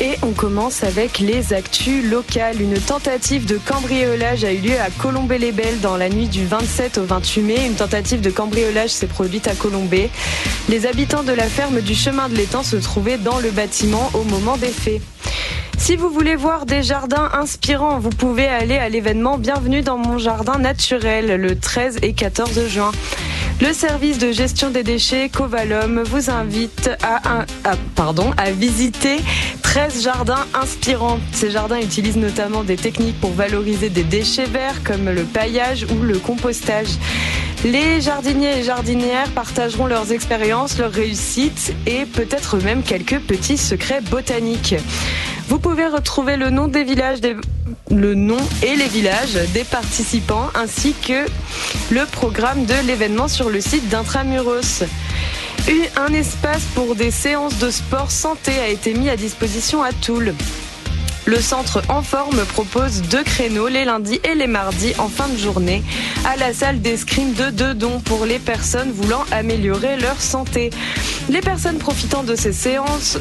Et on commence avec les actus locales. Une tentative de cambriolage a eu lieu à Colombey-les-Belles dans la nuit du 27 au 28 mai. Une tentative de cambriolage s'est produite à Colombey. Les habitants de la ferme du chemin de l'étang se trouvaient dans le bâtiment au moment des faits. Si vous voulez voir des jardins inspirants, vous pouvez aller à l'événement Bienvenue dans mon jardin naturel le 13 et 14 juin. Le service de gestion des déchets Covalum vous invite à visiter 13 jardins inspirants. Ces jardins utilisent notamment des techniques pour valoriser des déchets verts comme le paillage ou le compostage. Les jardiniers et jardinières partageront leurs expériences, leurs réussites et peut-être même quelques petits secrets botaniques. Vous pouvez retrouver le nom et les villages des participants ainsi que le programme de l'événement sur le site d'Intramuros. Un espace pour des séances de sport santé a été mis à disposition à Toul. Le centre En Forme propose 2 créneaux les lundis et les mardis en fin de journée à la salle d'escrime de Dedon pour les personnes voulant améliorer leur santé. Les personnes profitant de ces séances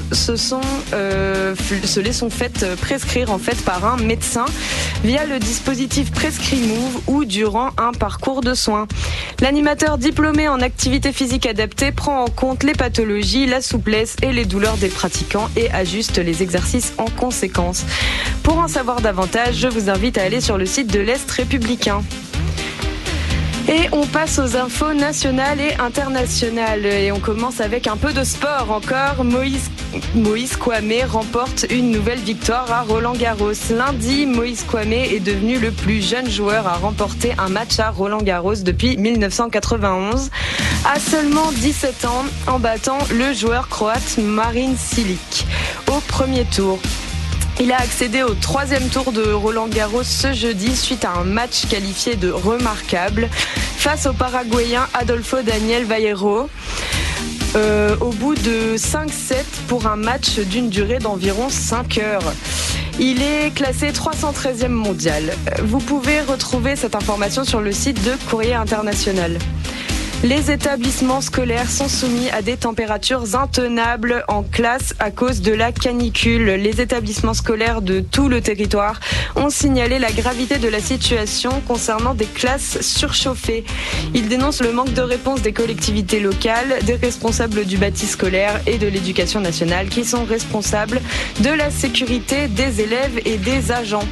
se les sont faites prescrire par un médecin via le dispositif PrescriMove ou durant un parcours de soins. L'animateur diplômé en activité physique adaptée prend en compte les pathologies, la souplesse et les douleurs des pratiquants et ajuste les exercices en conséquence. Pour en savoir davantage, je vous invite à aller sur le site de l'Est républicain. Et on passe aux infos nationales et internationales. Et on commence avec un peu de sport encore. Moïse Kouamé remporte une nouvelle victoire à Roland-Garros. Lundi, Moïse Kouamé est devenu le plus jeune joueur à remporter un match à Roland-Garros depuis 1991, à seulement 17 ans, en battant le joueur croate Marin Cilic au premier tour. Il a accédé au 3e tour de Roland-Garros ce jeudi suite à un match qualifié de remarquable face au Paraguayen Adolfo Daniel Vallejo. Au bout de 5-7 pour un match d'une durée d'environ 5 heures. Il est classé 313e mondial. Vous pouvez retrouver cette information sur le site de Courrier International. Les établissements scolaires sont soumis à des températures intenables en classe à cause de la canicule. Les établissements scolaires de tout le territoire ont signalé la gravité de la situation concernant des classes surchauffées. Ils dénoncent le manque de réponse des collectivités locales, des responsables du bâti scolaire et de l'éducation nationale qui sont responsables de la sécurité des élèves et des agents.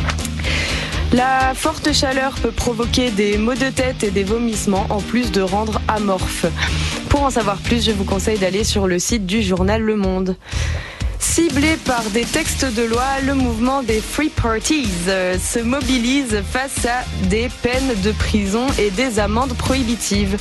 La forte chaleur peut provoquer des maux de tête et des vomissements, en plus de rendre amorphe. Pour en savoir plus, je vous conseille d'aller sur le site du journal Le Monde. Ciblé par des textes de loi, le mouvement des Free Parties se mobilise face à des peines de prison et des amendes prohibitives.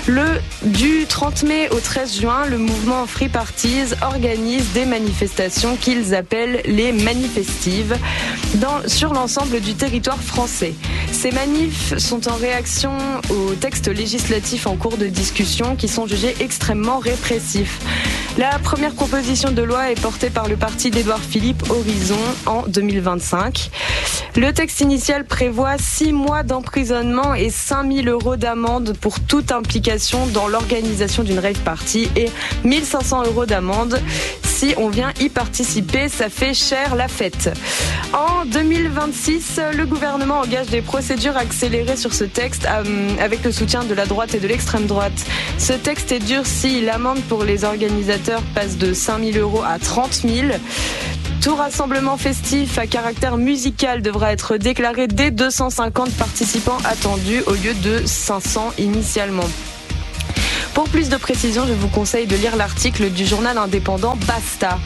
Du 30 mai au 13 juin, le mouvement Free Parties organise des manifestations qu'ils appellent les manifestives sur l'ensemble du territoire français. Ces manifs sont en réaction aux textes législatifs en cours de discussion qui sont jugés extrêmement répressifs. La première proposition de loi est portée par le parti d'Édouard Philippe, Horizon, en 2025. Le texte initial prévoit 6 mois d'emprisonnement et 5 000 € d'amende pour toute implication dans l'organisation d'une rave party et 1 500 € d'amende si on vient y participer, ça fait cher la fête. En 2026, le gouvernement engage des procédures accélérées sur ce texte avec le soutien de la droite et de l'extrême droite. Ce texte est durci, l'amende pour les organisateurs passe de 5 000 € à 30 000. Tout rassemblement festif à caractère musical devra être déclaré dès 250 participants attendus au lieu de 500 initialement. Pour plus de précision, je vous conseille de lire l'article du journal indépendant Basta.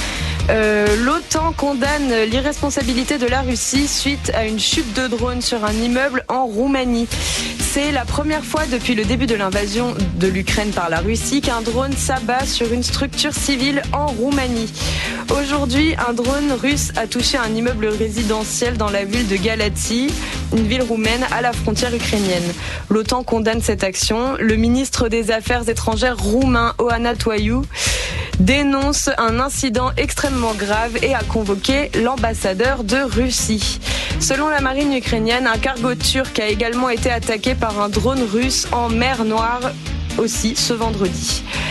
L'OTAN condamne l'irresponsabilité de la Russie suite à une chute de drone sur un immeuble en Roumanie. C'est la première fois depuis le début de l'invasion de l'Ukraine par la Russie qu'un drone s'abat sur une structure civile en Roumanie. Aujourd'hui, un drone russe a touché un immeuble résidentiel dans la ville de Galați, une ville roumaine à la frontière ukrainienne. L'OTAN condamne cette action. Le ministre des Affaires étrangères roumain, Oana Toiu, dénonce un incident extrêmement grave et a convoqué l'ambassadeur de Russie. Selon la marine ukrainienne, un cargo turc a également été attaqué par un drone russe en mer Noire aussi ce vendredi.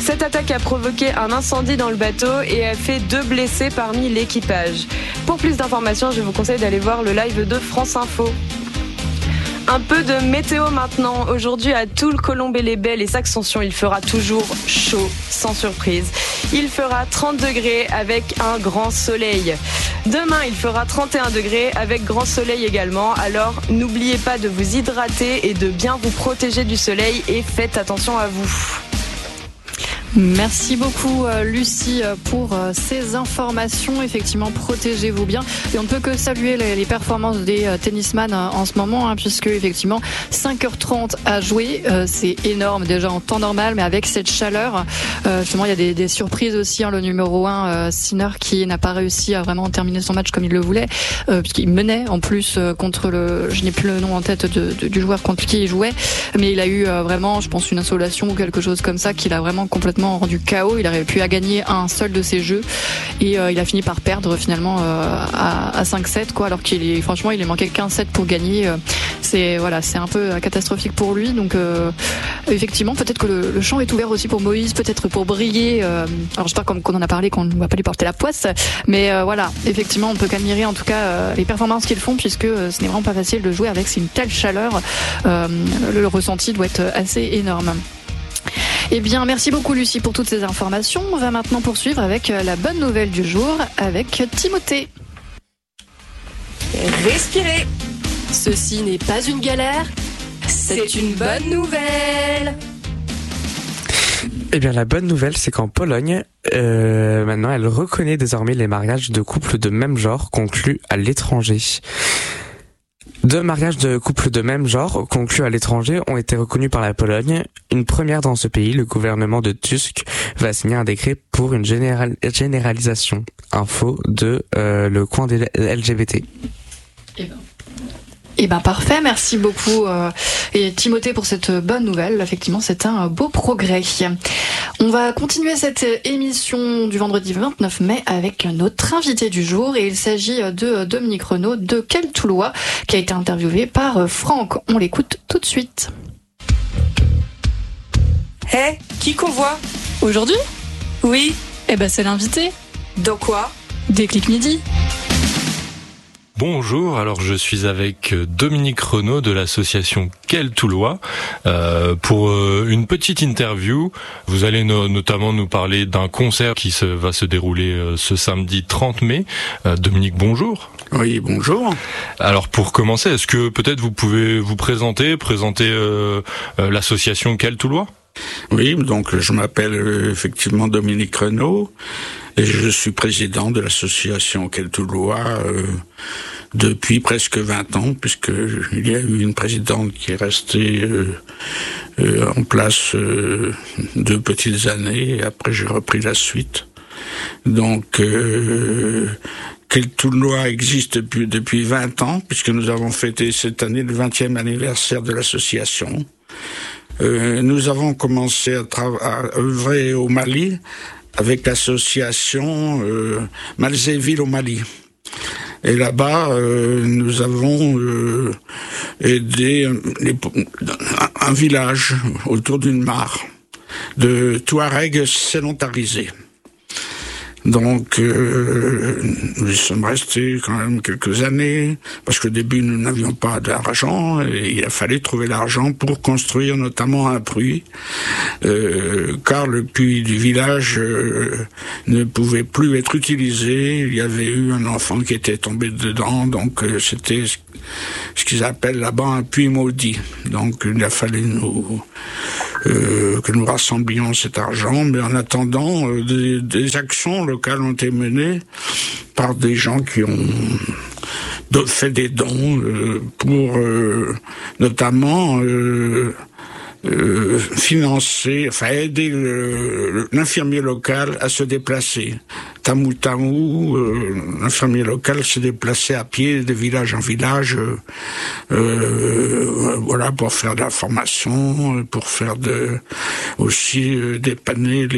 Cette attaque a provoqué un incendie dans le bateau et a fait 2 blessés parmi l'équipage. Pour plus d'informations, je vous conseille d'aller voir le live de France Info. Un peu de météo maintenant. Aujourd'hui à Toul, Colombey-les-Belles et Saxe-Sanson, il fera toujours chaud, sans surprise. Il fera 30 degrés avec un grand soleil. Demain, il fera 31 degrés avec grand soleil également. Alors, n'oubliez pas de vous hydrater et de bien vous protéger du soleil et faites attention à vous. Merci beaucoup Lucie pour ces informations. Effectivement, protégez-vous bien. Et on ne peut que saluer les performances des tennisman en ce moment, puisque effectivement 5h30 à jouer, c'est énorme déjà en temps normal, mais avec cette chaleur, justement il y a des surprises aussi. Le numéro 1 Sinner qui n'a pas réussi à vraiment terminer son match comme il le voulait, puisqu'il menait en plus contre je n'ai plus le nom en tête du joueur contre qui il jouait, mais il a eu vraiment, je pense, une insolation ou quelque chose comme ça qui l'a vraiment complètement rendu KO. Il aurait pu gagner un seul de ses jeux et il a fini par perdre finalement à 5-7 alors qu'il franchement il lui manquait qu'un set pour gagner. C'est un peu catastrophique pour lui. Donc effectivement peut-être que le champ est ouvert aussi pour Moïse, peut-être pour briller. Alors j'espère qu'on en a parlé, qu'on ne va pas lui porter la poisse, mais effectivement on peut qu'admirer en tout cas les performances qu'ils font, puisque ce n'est vraiment pas facile de jouer avec une telle chaleur. Le ressenti doit être assez énorme. Eh bien, merci beaucoup Lucie pour toutes ces informations. On va maintenant poursuivre avec la bonne nouvelle du jour avec Timothée. Respirez. Ceci n'est pas une galère, c'est une bonne nouvelle. Eh bien, la bonne nouvelle, c'est qu'en Pologne, maintenant, elle reconnaît désormais les mariages de couples de même genre conclus à l'étranger. 2 mariages de couples de même genre conclus à l'étranger ont été reconnus par la Pologne. Une première dans ce pays, le gouvernement de Tusk va signer un décret pour une généralisation. Info de le coin des LGBT. Eh ben parfait, merci beaucoup et Timothée pour cette bonne nouvelle. Effectivement, c'est un beau progrès. On va continuer cette émission du vendredi 29 mai avec notre invité du jour, et il s'agit de Dominique Renaud de Quel Toulois, qui a été interviewé par Franck. On l'écoute tout de suite. Qui qu'on voit Aujourd'hui ? Oui. Eh ben c'est l'invité. Dans quoi ? Déclic Midi. Bonjour, alors je suis avec Dominique Renaud de l'association Quel Toulois pour une petite interview. Vous allez notamment nous parler d'un concert qui va se dérouler ce samedi 30 mai. Dominique, bonjour. Oui, bonjour. Alors pour commencer, est-ce que peut-être vous pouvez vous présenter l'association Quel Toulois ? Oui, donc je m'appelle effectivement Dominique Renaud et je suis président de l'association Quel Toulois depuis presque 20 ans, puisque il y a eu une présidente qui est restée en place 2 petites années, et après j'ai repris la suite. Donc Quel Toulois existe depuis 20 ans, puisque nous avons fêté cette année le 20e anniversaire de l'association. Nous avons commencé à œuvrer au Mali avec l'association Malzéville au Mali. Et là-bas, nous avons aidé un village autour d'une mare de Touaregs sédentarisés. Donc, nous sommes restés quand même quelques années, parce qu'au début, nous n'avions pas d'argent, et il a fallu trouver l'argent pour construire notamment un puits, car le puits du village ne pouvait plus être utilisé. Il y avait eu un enfant qui était tombé dedans, donc c'était ce qu'ils appellent là-bas un puits maudit. Donc, il a fallu que nous rassemblions cet argent, mais en attendant, des actions locales ont été menées par des gens qui ont fait des dons pour notamment aider l'infirmier local à se déplacer. L'infirmier local se déplaçait à pied de village en village, pour faire de la formation, pour faire aussi dépanner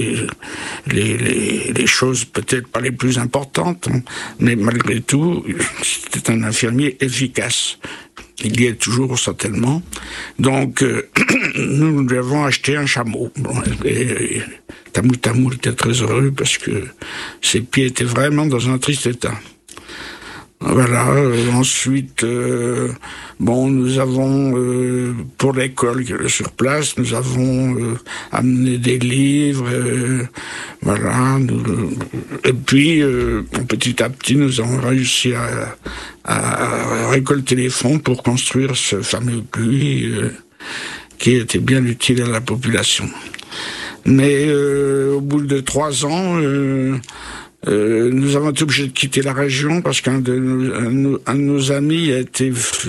les choses peut-être pas les plus importantes, mais malgré tout, c'était un infirmier efficace. Il y est toujours certainement. Donc, nous avons acheté un chameau. Bon, et Tamou était très heureux parce que ses pieds étaient vraiment dans un triste état. Voilà. Ensuite, nous avons pour l'école sur place, nous avons amené des livres, voilà. Et puis petit à petit, nous avons réussi à récolter les fonds pour construire ce fameux puits qui était bien utile à la population. Mais au bout de 3 ans. Nous avons été obligés de quitter la région parce qu'un de nos amis a été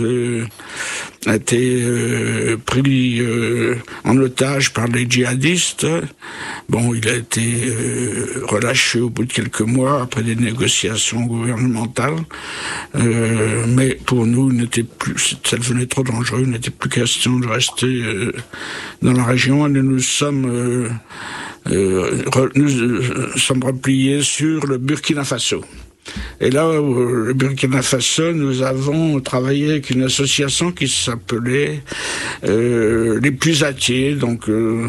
pris en otage par les djihadistes. Bon, il a été relâché au bout de quelques mois après des négociations gouvernementales. Mais pour nous, ça devenait trop dangereux. Il n'était plus question de rester dans la région. Et nous sommes repliés sur le Burkina Faso. Et là, au Burkina Faso, nous avons travaillé avec une association qui s'appelait les Pusatiers, donc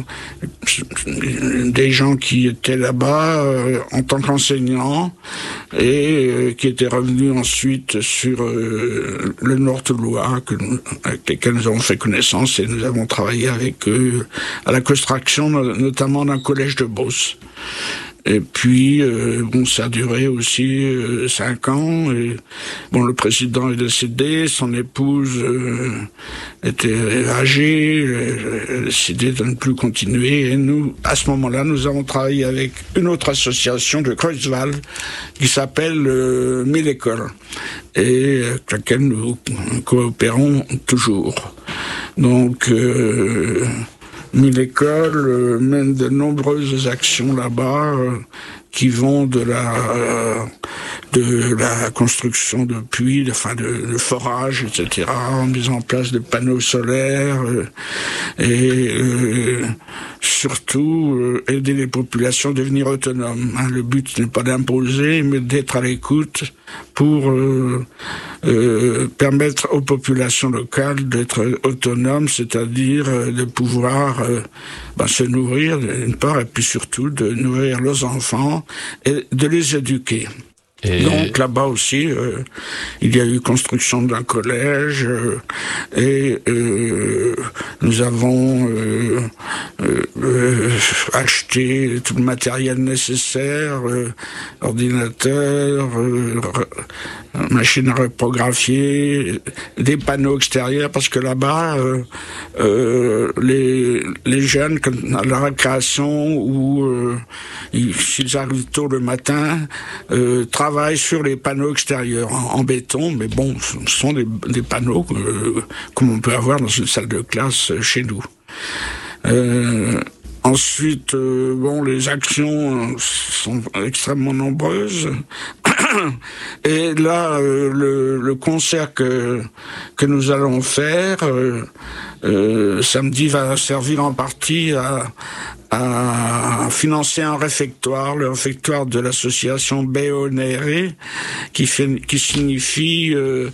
des gens qui étaient là-bas en tant qu'enseignants et qui étaient revenus ensuite sur le Nord Toulouse, avec lesquels nous avons fait connaissance et nous avons travaillé avec eux à la construction notamment d'un collège de Beauce. Et puis, ça a duré aussi 5 ans. Et, le président est décédé, son épouse était âgée, elle a décidé de ne plus continuer. Et nous, à ce moment-là, nous avons travaillé avec une autre association de Kreuzval qui s'appelle 1000 écoles et avec laquelle nous coopérons toujours. Donc, 1000 écoles mènent de nombreuses actions là-bas qui vont de la construction de puits, de forage, etc., en mettant en place de panneaux solaires et surtout aider les populations à devenir autonomes. Le but n'est pas d'imposer, mais d'être à l'écoute pour permettre aux populations locales d'être autonomes, c'est-à-dire de pouvoir se nourrir d'une part, et puis surtout de nourrir leurs enfants et de les éduquer. Et donc là-bas aussi, il y a eu construction d'un collège et nous avons acheté tout le matériel nécessaire, ordinateur, machine à reprographier, des panneaux extérieurs, parce que là-bas, les jeunes, à la récréation ou s'ils arrivent tôt le matin, travaillent sur les panneaux extérieurs en béton, mais ce sont des panneaux comme on peut avoir dans une salle de classe chez nous. Ensuite, les actions sont extrêmement nombreuses. Et là, le concert que nous allons faire samedi va servir en partie à financer un réfectoire, le réfectoire de l'association Béonéré, qui signifie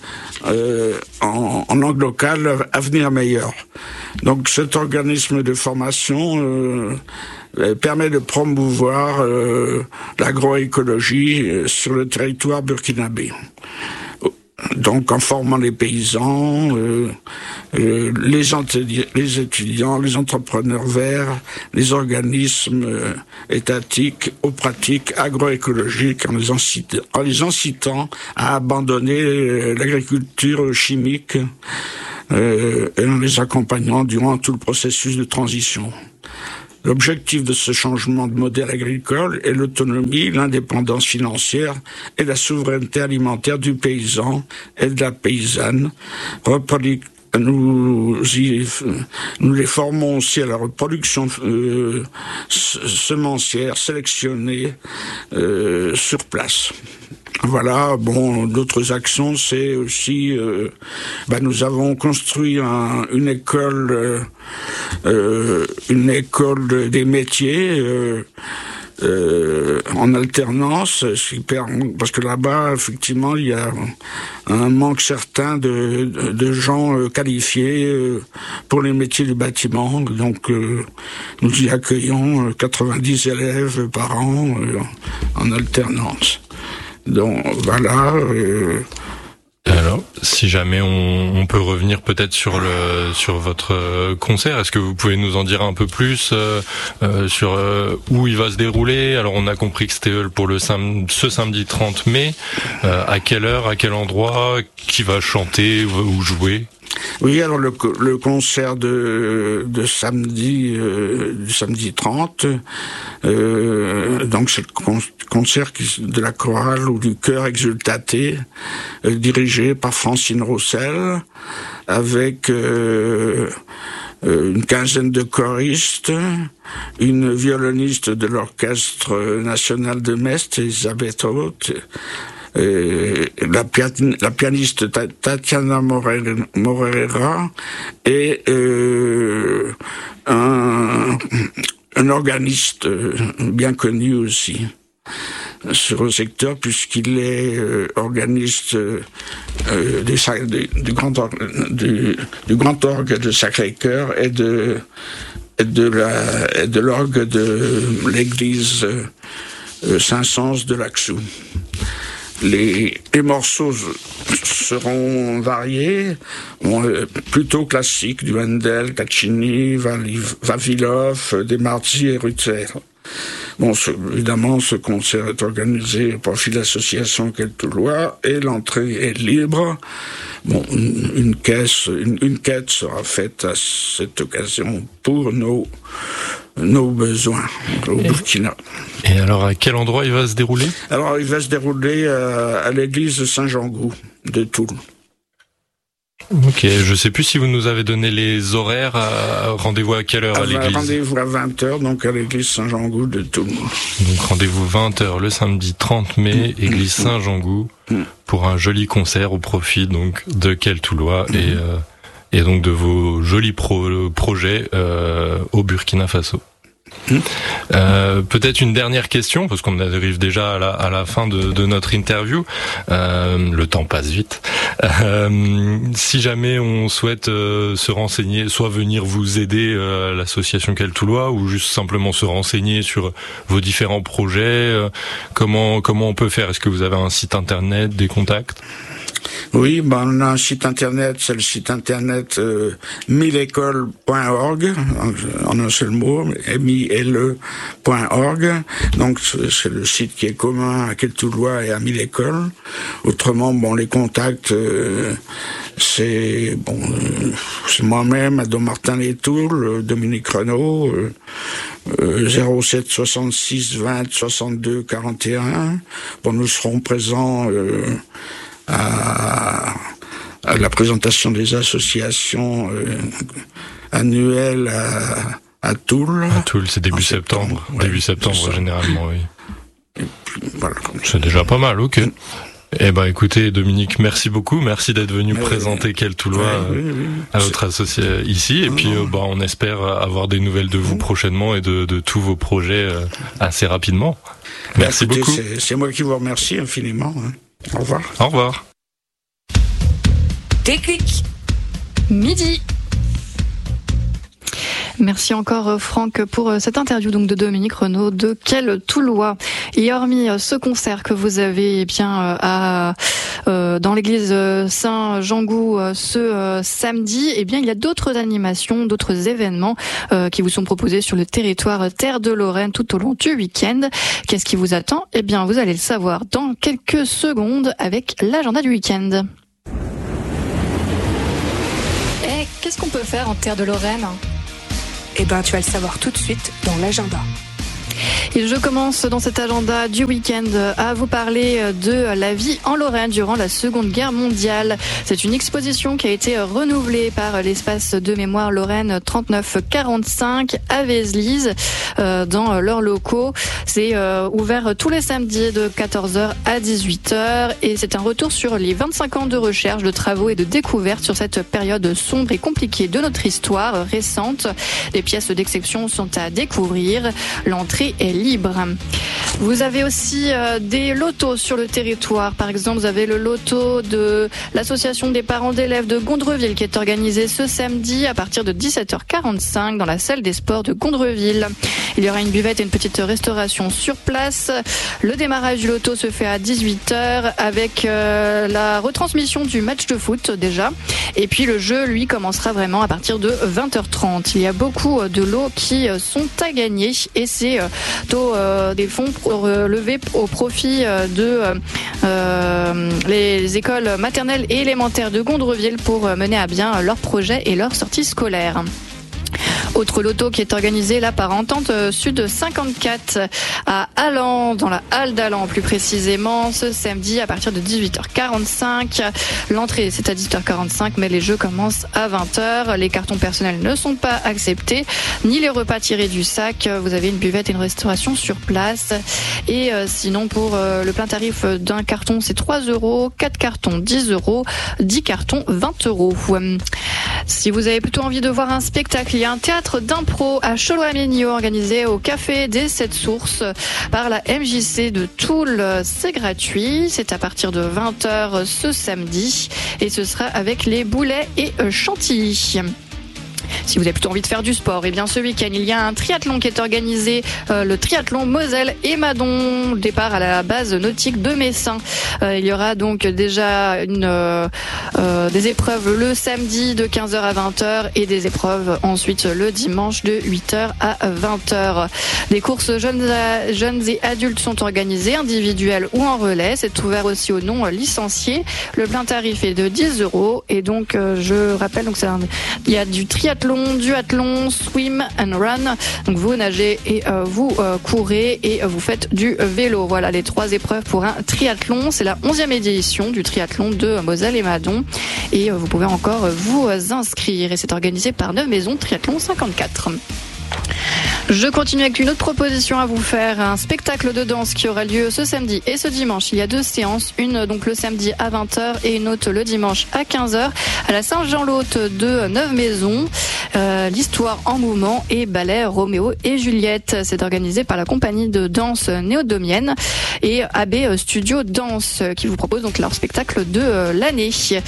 en langue locale avenir meilleur. Donc cet organisme de formation permet de promouvoir l'agroécologie sur le territoire burkinabé. Donc en formant les paysans, les étudiants, les entrepreneurs verts, les organismes étatiques aux pratiques agroécologiques, en les incitant à abandonner l'agriculture chimique et en les accompagnant durant tout le processus de transition. L'objectif de ce changement de modèle agricole est l'autonomie, l'indépendance financière et la souveraineté alimentaire du paysan et de la paysanne. Nous les formons aussi à la reproduction semencière sélectionnée sur place. Voilà, d'autres actions, c'est aussi, nous avons construit une école des métiers en alternance, parce que là-bas, effectivement, il y a un manque certain de gens qualifiés pour les métiers du bâtiment. Donc, nous y accueillons 90 élèves par an en alternance. Donc, voilà. Alors, si jamais on peut revenir peut-être sur votre concert, est-ce que vous pouvez nous en dire un peu plus sur où il va se dérouler? Alors, on a compris que c'était pour ce samedi 30 mai. À quelle heure, à quel endroit, qui va chanter ou jouer? Oui, alors le concert de samedi, du samedi 30, donc c'est le concert de la chorale ou du chœur Exultaté, dirigé par Francine Roussel, avec une quinzaine de choristes, une violoniste de l'Orchestre National de Metz, Elisabeth Haute, la pianiste Tatiana Morera et un organiste bien connu aussi sur le secteur, puisqu'il est organiste du grand orgue de Sacré-Cœur et de l'orgue de l'église Saint-Saëns de Laxou. Les morceaux seront variés, plutôt classiques, du Handel, Caccini, Vavilov, Desmarty et Rutzer. Bon, évidemment, ce concert est organisé au profit de l'association Quelle-Toulois et l'entrée est libre. Bon, une quête sera faite à cette occasion pour nos besoins au Burkina. Et alors, à quel endroit il va se dérouler? Alors, il va se dérouler à l'église de Saint-Jean-Gou de Toul. Ok, je sais plus si vous nous avez donné les horaires. Rendez-vous à quelle heure à l'église? Rendez-vous à 20h, donc à l'église Saint-Jean-Gou de Toul. Donc rendez-vous 20h le samedi 30 mai, église Saint-Jean-Gou, pour un joli concert au profit donc de Quelle-Toulois et donc de vos jolis projets au Burkina Faso. Peut-être une dernière question, parce qu'on arrive déjà à la fin de notre interview. Le temps passe vite. Si jamais on souhaite se renseigner, soit venir vous aider à l'association Quelle-Toulois, ou juste simplement se renseigner sur vos différents projets, comment on peut faire? Est-ce que vous avez un site internet, des contacts? Oui, on a un site internet, c'est le site internet milecole.org, en un seul mot, mile.org. Donc c'est le site qui est commun à Quelle-Toulois et à Milecole. Autrement, les contacts, c'est moi-même, Ado Martin Létourle, Dominique Renaud, 07 66 20 62 41. Nous serons présents à la présentation des associations annuelles à Toul. À Toul, c'est début septembre. Ouais, début septembre, généralement, oui. Et puis, voilà, c'est déjà pas mal, ok. Écoutez, Dominique, merci beaucoup. Merci d'être venu présenter Quelle-Toulois à votre associé ici. Et puis, on espère avoir des nouvelles de vous prochainement et de tous vos projets assez rapidement. Merci beaucoup. C'est moi qui vous remercie infiniment. Au revoir. Au revoir. Déclic. Midi. Merci encore Franck pour cette interview donc de Dominique Renaud de Quelle-Toulois. Et hormis ce concert que vous avez dans l'église Saint-Jean-Gou ce samedi, il y a d'autres animations, d'autres événements qui vous sont proposés sur le territoire Terre de Lorraine tout au long du week-end. Qu'est-ce qui vous attend? Vous allez le savoir dans quelques secondes avec l'agenda du week-end. Qu'est-ce qu'on peut faire en Terre de Lorraine? Tu vas le savoir tout de suite dans l'agenda. Et je commence dans cet agenda du week-end à vous parler de la vie en Lorraine durant la Seconde Guerre mondiale. C'est une exposition qui a été renouvelée par l'espace de mémoire Lorraine 3945 à Vézelise dans leurs locaux. C'est ouvert tous les samedis de 14h à 18h et c'est un retour sur les 25 ans de recherche, de travaux et de découvertes sur cette période sombre et compliquée de notre histoire récente. Les pièces d'exception sont à découvrir. L'entrée l'entrée est libre. Vous avez aussi des lotos sur le territoire. Par exemple, vous avez le loto de l'association des parents d'élèves de Gondreville qui est organisé ce samedi à partir de 17h45 dans la salle des sports de Gondreville. Il y aura une buvette et une petite restauration sur place. Le démarrage du loto se fait à 18h avec la retransmission du match de foot déjà. Et puis le jeu, lui, commencera vraiment à partir de 20h30. Il y a beaucoup de lots qui sont à gagner et c'est des fonds relevés au profit de les écoles maternelles et élémentaires de Gondreville pour mener à bien leurs projets et leurs sorties scolaires. Autre loto qui est organisé là par Entente Sud 54 à Allan, dans la halle d'Allan plus précisément, ce samedi à partir de 18h45. L'entrée c'est à 18h45 mais les jeux commencent à 20h. Les cartons personnels ne sont pas acceptés, ni les repas tirés du sac. Vous avez une buvette et une restauration sur place. Et sinon pour le plein tarif d'un carton c'est 3 €, 4 cartons 10 €, 10 cartons 20 €. Si vous avez plutôt envie de voir un spectacle, il y a un théâtre d'impro à Choloa-Ménio organisé au Café des 7 Sources par la MJC de Toul. C'est gratuit, c'est à partir de 20h ce samedi et ce sera avec les Boulets et Chantilly. Si vous avez plutôt envie de faire du sport, et bien ce week-end il y a un triathlon qui est organisé, le triathlon Moselle et Madon, départ à la base nautique de Messin. Il y aura donc déjà des épreuves le samedi de 15h à 20h et des épreuves ensuite le dimanche de 8h à 20h. Des courses jeunes et adultes sont organisées, individuelles ou en relais. C'est ouvert aussi aux non-licenciés. Le plein tarif est de 10 € et donc je rappelle donc il y a du triathlon, duathlon, swim and run. Donc vous nagez et vous courez et vous faites du vélo. Voilà les 3 épreuves pour un triathlon. C'est la 11e édition du triathlon de Moselle et Madon et vous pouvez encore vous inscrire et c'est organisé par 9 Maisons Triathlon 54. Je continue avec une autre proposition à vous faire, un spectacle de danse qui aura lieu ce samedi et ce dimanche. Il y a 2 séances, une donc le samedi à 20h et une autre le dimanche à 15h à la Saint-Jean-l'Hôte de 9 Maisons. L'histoire en mouvement et ballet Roméo et Juliette. C'est organisé par la compagnie de danse néodomienne et AB Studio Danse qui vous propose donc leur spectacle de l'année.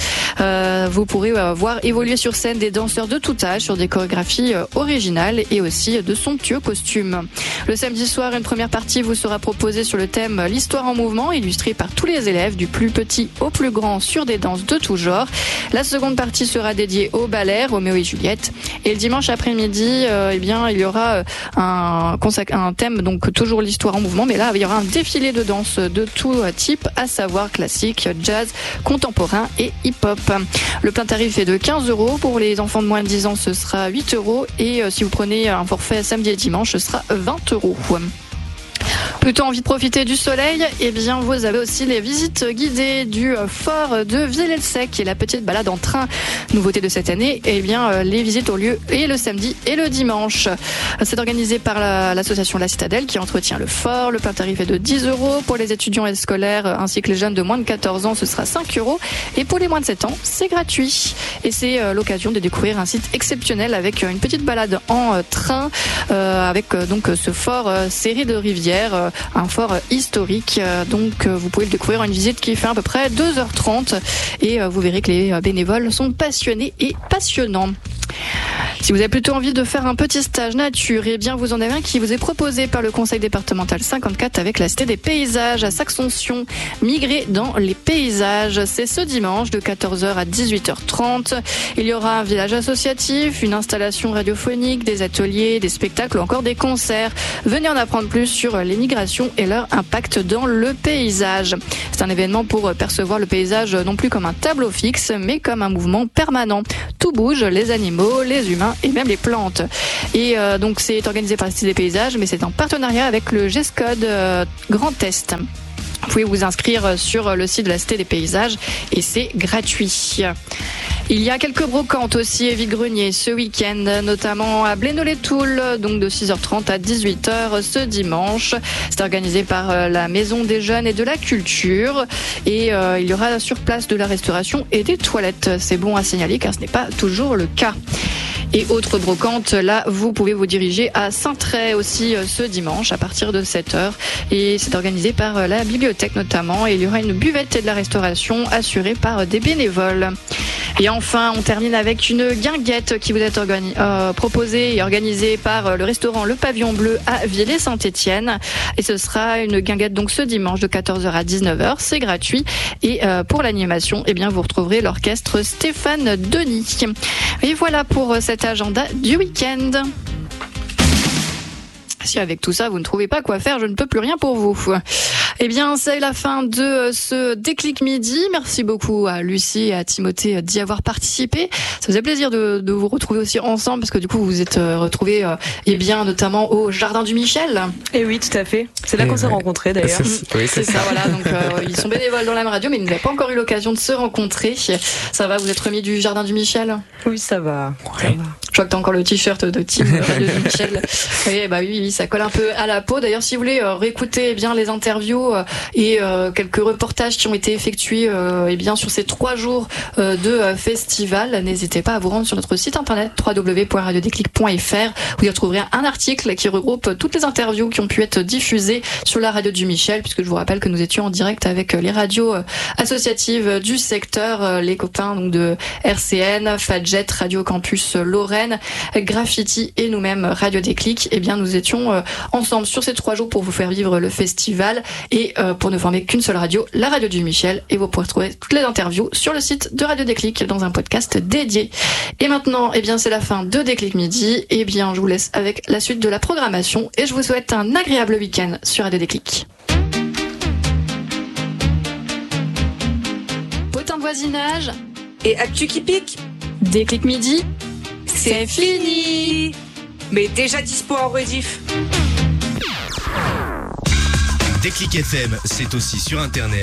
Vous pourrez voir évoluer sur scène des danseurs de tout âge sur des chorégraphies originales et aussi de somptueux costumes. Le samedi soir, une première partie vous sera proposée sur le thème l'histoire en mouvement, illustrée par tous les élèves du plus petit au plus grand sur des danses de tout genre. La seconde partie sera dédiée au ballet Roméo et Juliette. Et le dimanche après-midi, il y aura un thème, donc toujours l'histoire en mouvement, mais là il y aura un défilé de danse de tout type, à savoir classique, jazz, contemporain et hip-hop. Le plein tarif est de 15 €. Pour les enfants de moins de 10 ans, ce sera 8 €. Et si vous prenez un forfait samedi et dimanche, ce sera 20 €. Plutôt envie de profiter du soleil, eh bien vous avez aussi les visites guidées du fort de Villers-le-Sec, qui est la petite balade en train. Nouveauté de cette année, eh bien les visites ont lieu et le samedi et le dimanche. C'est organisé par l'association La Citadelle qui entretient le fort. Le plein tarif est de 10 € pour les étudiants et scolaires ainsi que les jeunes de moins de 14 ans, ce sera 5 €. Et pour les moins de 7 ans, c'est gratuit. Et c'est l'occasion de découvrir un site exceptionnel avec une petite balade en train avec donc ce fort serré de rivières. Un fort historique, donc vous pouvez le découvrir en une visite qui fait à peu près 2h30 et vous verrez que les bénévoles sont passionnés et passionnants. Si vous avez plutôt envie de faire un petit stage nature, eh bien vous en avez un qui vous est proposé par le conseil départemental 54 avec la Cité des Paysages à Saxonsion. Migrer dans les paysages, c'est ce dimanche de 14h à 18h30. Il y aura un village associatif, une installation radiophonique, des ateliers, des spectacles ou encore des concerts. Venez en apprendre plus sur les migrations et leur impact dans le paysage. C'est un événement pour percevoir le paysage non plus comme un tableau fixe, mais comme un mouvement permanent. Tout bouge, les animaux, les humains et même les plantes. Et donc c'est organisé par la Cité des Paysages, mais c'est en partenariat avec le GESCOD Grand Est. Vous pouvez vous inscrire sur le site de la Cité des Paysages et c'est gratuit. Il y a quelques brocantes aussi et vide-greniers ce week-end, notamment à Blénod-les-Toules, donc de 6h30 à 18h ce dimanche. C'est organisé par la Maison des Jeunes et de la Culture et il y aura sur place de la restauration et des toilettes. C'est bon à signaler car ce n'est pas toujours le cas. et autres brocantes. Là, vous pouvez vous diriger à Saint-Tray aussi ce dimanche à partir de 7h. Et c'est organisé par la bibliothèque notamment. Et il y aura une buvette et de la restauration assurée par des bénévoles. Et enfin, on termine avec une guinguette qui vous est proposée et organisée par le restaurant Le Pavillon Bleu à Villers-Saint-Étienne. Et ce sera une guinguette donc ce dimanche de 14h à 19h. C'est gratuit. Et pour l'animation, eh bien, vous retrouverez l'orchestre Stéphane Denis. Et voilà pour cet agenda du week-end. Si avec tout ça, vous ne trouvez pas quoi faire, je ne peux plus rien pour vous. Eh bien, c'est la fin de ce Déclic Midi. Merci beaucoup à Lucie et à Timothée d'y avoir participé. Ça faisait plaisir de vous retrouver aussi ensemble parce que du coup, vous vous êtes retrouvés, eh bien, notamment au Jardin du Michel. Et oui, tout à fait. C'est là qu'on s'est rencontrés d'ailleurs. C'est ça, voilà. Donc, ils sont bénévoles dans la radio, mais ils n'avaient pas encore eu l'occasion de se rencontrer. Ça va, vous êtes remis du Jardin du Michel? Oui, ça va. Ouais. Ça va. Je vois que t'as encore le t-shirt de Team Radio du Michel. Oui, ça colle un peu à la peau. D'ailleurs, si vous voulez réécouter bien les interviews et quelques reportages qui ont été effectués bien sur ces 3 jours de festival, n'hésitez pas à vous rendre sur notre site internet www.radiodéclic.fr. Vous y retrouverez un article qui regroupe toutes les interviews qui ont pu être diffusées sur la radio du Michel, puisque je vous rappelle que nous étions en direct avec les radios associatives du secteur, les copains donc de RCN, Fadjet, Radio Campus Lorraine, Graffiti et nous-mêmes Radio Déclic. Eh bien, nous étions ensemble sur ces 3 jours pour vous faire vivre le festival et pour ne former qu'une seule radio, la radio du Michel. Et vous pourrez trouver toutes les interviews sur le site de Radio Déclic dans un podcast dédié. Et maintenant, eh bien, c'est la fin de Déclic Midi. Eh bien, je vous laisse avec la suite de la programmation et je vous souhaite un agréable week-end sur Radio Déclic. Potin de voisinage Et actu qui pique, Déclic Midi, c'est fini. Mais déjà dispo en rediff. Déclic FM, c'est aussi sur internet